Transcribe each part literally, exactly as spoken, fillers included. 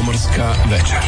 Pomorska večer.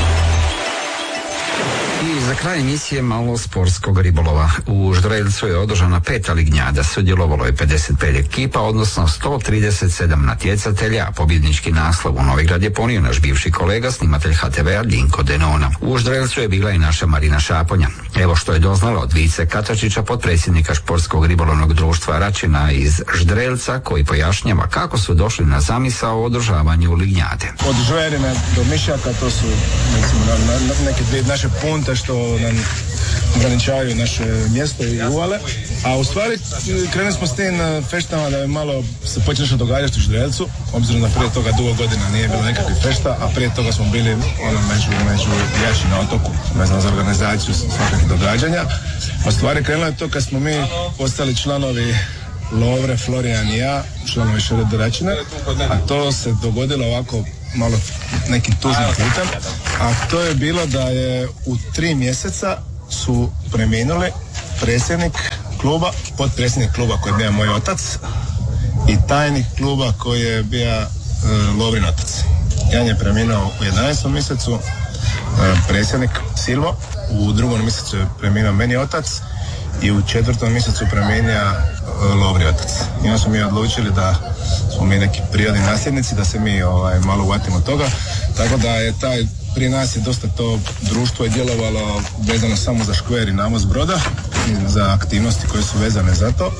I za kraj emisije malo sportskog ribolova. U Ždreljcu je održana peta lignjada, sudjelovalo je pedeset pet ekipa, odnosno sto trideset sedam natjecatelja, a pobjednički naslov u Novigrad je ponio naš bivši kolega, snimatelj ha te vea Dinko Denona. U Ždreljcu je bila i naša Marina Šaponja. Evo što je doznala od Vice Katačića, potpredsjednika športskog ribolovnog društva Račina iz Ždreljca, koji pojašnjava kako su došli na zamisao o održavanju lignjade. Od žverina do mišaka, to su recimo, na, na, neke dvije naše punte što nam ograničavaju naše mjesto i uvale. A u stvari krenuli smo s tim feštama da je malo se počne nešto događati u Ždreljcu, obzirom da prije toga dugo godina nije bilo nekakvih fešta, a prije toga smo bili ono među, među jači na otoku, vezano za organizaciju svakakvih događanja. A u stvari krenulo je to kad smo mi postali članovi Lovre, Florijan i ja, članovi Šerede Račine, a to se dogodilo ovako malo nekim tužnim putem, a to je bilo da je u tri mjeseca su preminuli predsjednik kluba, potpredsjednik kluba koji je bio moj otac i tajnik kluba koji je bio e, Lovrin otac. Jan je preminuo u jedanaestom mjesecu, e, predsjednik Silvo, u drugom mjesecu je preminuo meni otac i u četvrtom mjesecu preminija uh, Lovri otac. I onda smo mi odlučili da smo mi neki prirodni nasljednici, da se mi ovaj, malo uvatimo toga. Tako da je taj, prije nas je dosta to društvo je djelovalo vezano samo za škver i navoz broda i za aktivnosti koje su vezane za to.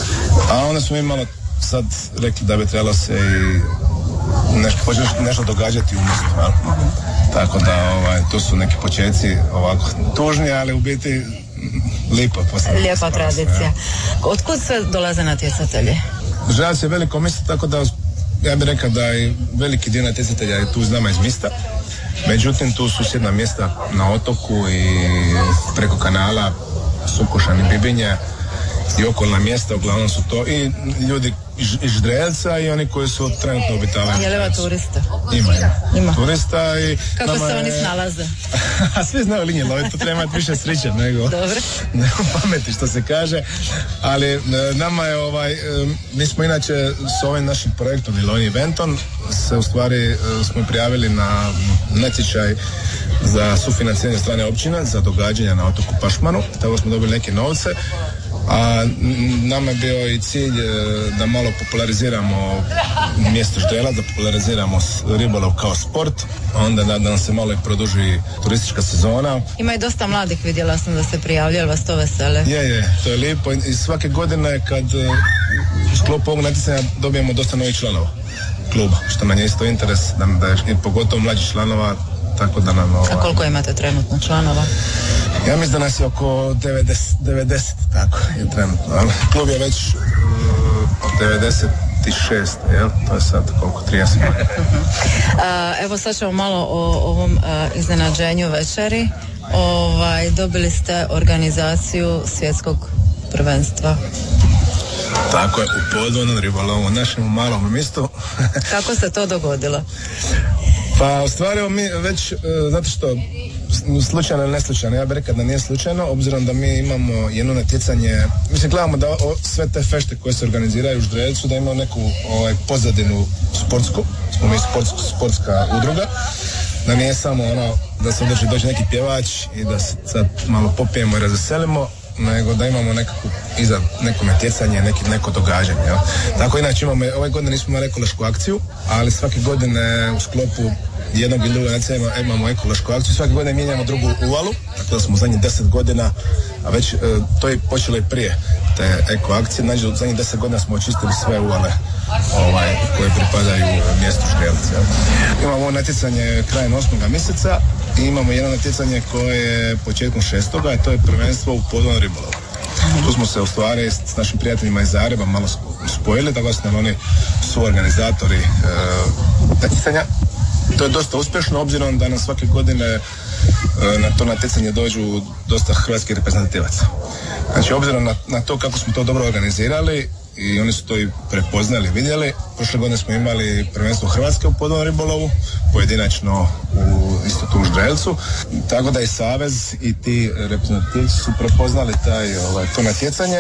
A onda smo mi malo sad rekli da bi trebalo se i nešto, početi nešto događati u mjestu. Tako da ovaj, to su neki početci ovako tužni, ali u biti lijepa, lijepa tradicija. Otkud sve dolaze natjecatelji? Ždrelac je veliko mjesto, tako da ja bih rekao da i veliki dio natjecatelja je tu s nama iz mjesta. Međutim, tu susjedna mjesta na otoku i preko kanala Sukošan i Bibinje i okolna mjesta, uglavnom su to i ljudi iz Ždreljca i oni koji su trenutno obitavaju. Je li ima turista? Ima, ima. Ima. Turista i... Kako se je... oni snalaze? Svi znaju linije loviti, to treba imati više sreće nego... Dobro. nego pameti, što se kaže. Ali nama je ovaj... Mi smo inače s ovim našim projektom i Lovni Eventom se u stvari smo prijavili na natječaj za sufinanciranje strane općine za događanja na otoku Pašmanu. Tako smo dobili neke novce. A nama je bio i cilj da malo populariziramo mjesto Ždrelac, da populariziramo ribolov kao sport, a onda da nam se malo i produži turistička sezona. Ima i dosta mladih, vidjela sam da se prijavljaju, vas to vesele. Je, je, to je lijepo i svake godine kad u sklopu ovog natjecanja dobijemo dosta novih članova kluba, što nam je isto interes, da, da je pogotovo mlađih članova. Tako da nam, ovaj... A koliko imate trenutno članova? Ja mislim da nas je oko devedeset, devedeset tako je trenutno, ali klub je već uh, devedeset šest, jel? To je sad koliko, trideset. uh, Evo sad ćemo malo o ovom uh, iznenađenju večeri. Ovaj, dobili ste organizaciju svjetskog prvenstva. Tako je, u podvodnom ribolovu, u našem malom mjestu. Kako se to dogodilo? Pa u stvari mi već, zato što slučajno ili neslučajno, ja bih rekao da nije slučajno, obzirom da mi imamo jedno natjecanje, mislim gledamo da o, sve te fešte koje se organiziraju u Ždreljcu da imamo neku ovaj, pozadinu sportsku, smo mi sportsk, sportska udruga, da nije samo ono da se održi dođe neki pjevač i da se sad malo popijemo i razveselimo, nego da imamo nekako iza neko natjecanje, neki, neko događanje. Jel? Tako inače imamo, ove godine nismo imali ekološku akciju, ali svake godine u sklopu jednog ili drugog natjecanja imamo ekološku akciju, svake godine mijenjamo drugu uvalu, tako da smo u zadnjih deset godina, a već e, to je počelo i prije te eko akcije, znači u zadnjih deset godina smo očistili sve uvale ovaj, koje pripadaju mjestu Ždrelac. Imamo ovo natjecanje krajem osmog mjeseca i imamo jedno natjecanje koje je početkom šestoga, a to je prvenstvo u podvodnom ribolovu. Tu smo se u stvari s našim prijateljima iz Zagreba malo spojili, tako da su nam oni suorganizatori e, natjecanja. To je dosta uspješno, obzirom da nam svake godine e, na to natjecanje dođu dosta hrvatskih reprezentativaca. Znači, obzirom na, na to kako smo to dobro organizirali i oni su to i prepoznali, vidjeli. Prošle godine smo imali prvenstvo Hrvatske u podvodnom ribolovu, pojedinačno u, isto tu u Ždreljcu. Tako da i Savez i ti reprezentativci su prepoznali taj, ovaj, to natjecanje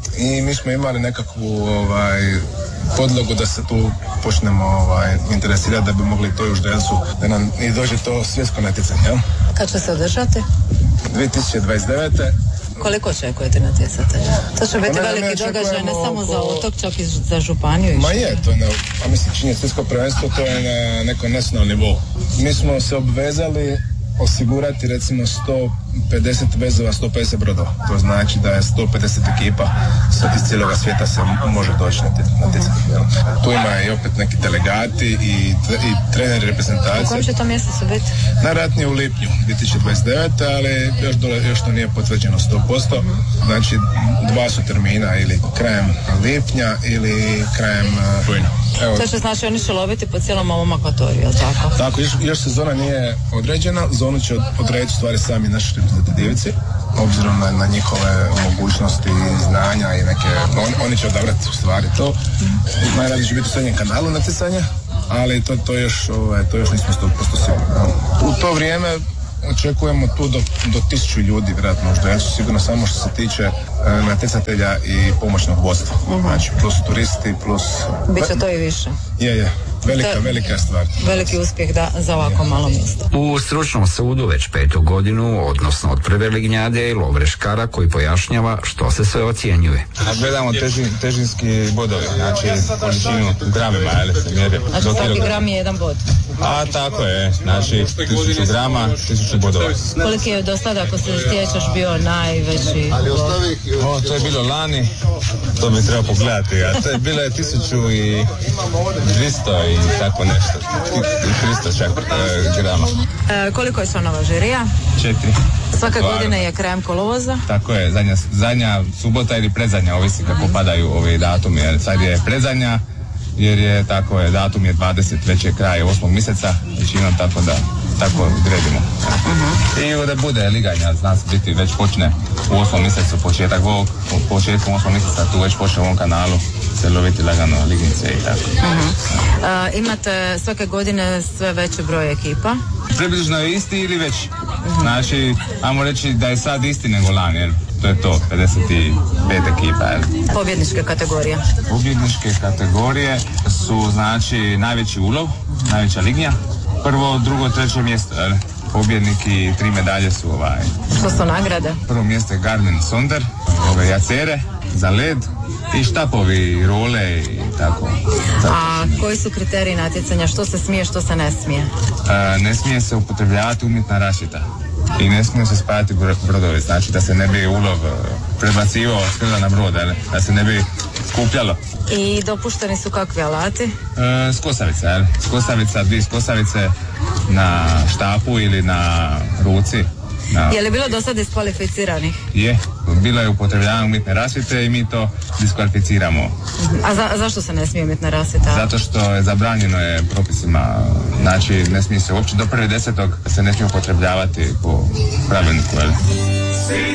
i mi smo imali nekakvu ovaj, podlogu da se tu počnemo ovaj, interesirati da bi mogli to još delcu, da nam i dođe to svjetsko natjecanje. Ja? Kad će se održati? dvije tisuće dvadeset devete. Koliko očekujete natjecatelja? To će biti pa veliki ne, događaj ne samo oko... za otok, čak i za županiju. Ma je, to je na, a mislim čini svjetsko prvenstvo, to je na nekom nacionalnom nivou. Mi smo se obvezali osigurati recimo sto pedeset vezova, sto pedeset brodova. To znači da je sto pedeset ekipa iz cijeloga svijeta se može doći na natjecanje. Uh-huh. Tu ima i opet neki delegati i, i treneri reprezentacije. U kojem će to mjesecu biti? Najvjerojatnije u lipnju dvije tisuće dvadeset devete. ali još, dole, još to nije potvrđeno sto posto. Uh-huh. Znači dva su termina, ili krajem lipnja ili krajem rujna. Evo. To će znači oni će loviti po cijelom ovom akvatoriju, je li tako? Tako, još, još sezona nije određena, zonu će odrediti stvari sami naši reprezentativici, obzirom na, na njihove mogućnosti i znanja i neke, on, oni će odabrati u stvari to. Najradije će biti u srednjem kanalu natjecanje, ali to, to, još, ovaj, to još nismo sto posto sigurni. U to vrijeme očekujemo tu do, do tisuću ljudi, vjerojatno možda, ja ću sigurno samo što se tiče e, natjecatelja i pomoćnog vodstva. Uh-huh. Znači, plus turisti, plus... Biće to i više. Je, je. Velika, to, velika stvar. Veliki uspjeh da, za ovako malo mjesto. U stručnom sudu već petu godinu, odnosno od prve lignjade, Lovre Škara koji pojašnjava što se sve ocjenjuje. Gledamo teži, težinski bodovi, znači količinu gramima, jel se mjeri. Znači svaki gram je jedan bod. A tako je, znači tisuću grama, tisuću bodova. Koliki je do sada, ako se stječeš, bio najveći bod? O, to je bilo lani, to bi trebao pogledati, a to je bilo je tisuću i dvjesto i tako nešto, tristo čak e, grama. E, koliko je članova žirija? Četiri. Svake Stvar. godine je krajem kolovoza? Tako je, zadnja, zadnja subota ili predzadnja, ovisi kako padaju ovi datumi, jer sad je predzadnja, jer je tako je, datum je dvadeset, već je kraj osmog mjeseca, većinom tako da tako odredimo. Uh-huh. I da bude liganja, zna se biti, već počne u osmom mjesecu, početak ovog, početkom osmog mjeseca, tu već počne u ovom kanalu se loviti lagano lignice i tako. Uh-huh. Uh, imate svake godine sve veći broj ekipa? Približno je isti ili veći. Uh-huh. Znači, ajmo reći da je sad isti nego lani, jer to je to, pedeset pet ekipa. Jer. Pobjedničke kategorije? Pobjedničke kategorije su, znači, najveći ulov, najveća lignja, prvo, drugo, treće mjesto, jer pobjednik i tri medalje su ovaj... Što su nagrade? Prvo mjesto je Garmin Sonder, ove jacere za led i štapovi, role i tako. tako. A koji su kriteriji natjecanja? Što se smije, što se ne smije? E, ne smije se upotrebljavati umjetna rasvjeta i ne smije se spajati brodovi, znači da se ne bi ulov prebacivao skrda na brod, da se ne bi skupljalo. I dopušteni su kakvi alati? E, skosavica, jel? Skosavica, dvije skosavice na štapu ili na ruci. Na... Je li bilo do sada diskvalificiranih? Je, bilo je upotrebljavanje umjetne rasvjete i mi to diskvalificiramo. A za, zašto se ne smije umjetna rasvjeta? Zato što je zabranjeno je propisima, znači ne smije se uopće do prvog desetog se ne smije upotrebljavati po pravilniku, jel?